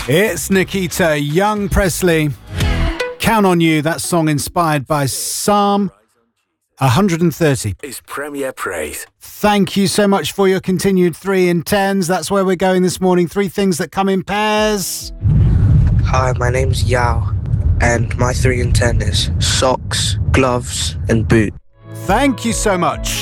It's Nikita, Young Presley. Count on You, that song inspired by Psalm 130. Is Premier Praise. Thank you so much for your continued 3 in 10s. That's where we're going this morning. 3 things that come in pairs. Hi, my name's Yao, and my 3 in 10 is socks, gloves, and boot. Thank you so much.